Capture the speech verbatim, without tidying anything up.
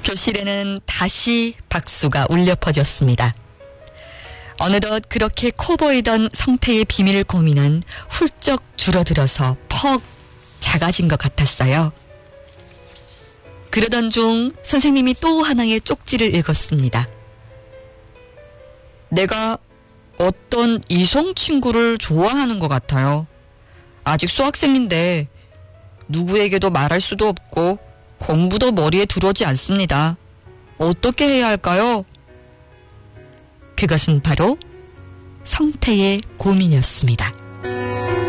교실에는 다시 박수가 울려 퍼졌습니다. 어느덧 그렇게 커 보이던 성태의 비밀 고민은 훌쩍 줄어들어서 퍽 작아진 것 같았어요. 그러던 중 선생님이 또 하나의 쪽지를 읽었습니다. 내가 어떤 이성 친구를 좋아하는 것 같아요. 아직 수학생인데 누구에게도 말할 수도 없고 공부도 머리에 들어오지 않습니다. 어떻게 해야 할까요? 그것은 바로 성태의 고민이었습니다.